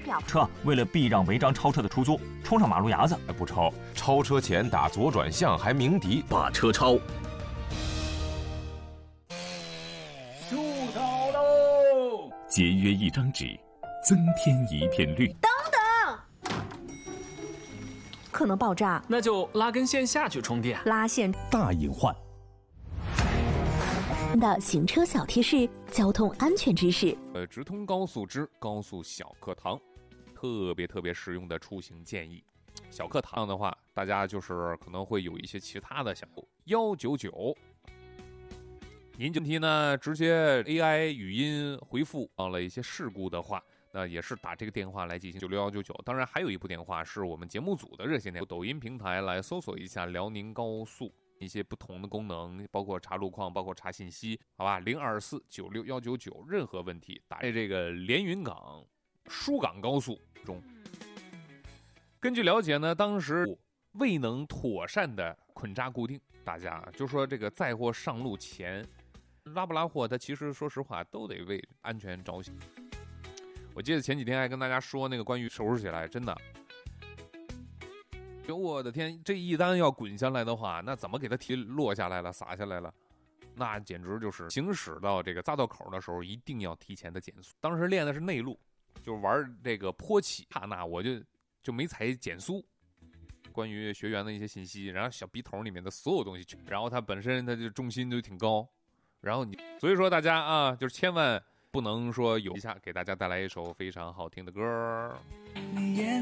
表。 车为了避让违章超车的出租，冲上马路牙子， 不超，超车前打左转向还鸣笛， 把车超。 树倒喽！ 节约一张纸，增添一片绿。 等等，可能爆炸， 那就拉根线下去充电。 拉线大隐患。 的行车小贴士，交通安全知识。 直通高速之高速小课堂，特别实用的出行建议。小课堂的话，大家就是可能会有一些其他的想法。199，您问题呢直接 AI 语音回复到了一些事故的话，那也是打这个电话来进行96199。当然还有一部电话是我们节目组的热线电话，抖音平台来搜索一下辽宁高速。一些不同的功能，包括查路况，包括查信息，好吧？024961199，任何问题打在这个连云港疏港高速中。根据了解呢，当时未能妥善的捆扎固定，大家就说这个载货上路前拉不拉货，它其实说实话都得为安全着想。我记得前几天还跟大家说那个关于收拾起来，真的。我的天，这一单要滚下来的话，那怎么给它落下来了，洒下来了？那简直就是行驶到这个匝道口的时候，一定要提前的减速。当时练的是内路，就是玩这个坡起，刹那我就没踩减速。关于学员的一些信息，然后小笔筒里面的所有东西，然后它本身它就重心就挺高，然后所以说大家啊，就是千万不能说有一下给大家带来一首非常好听的歌。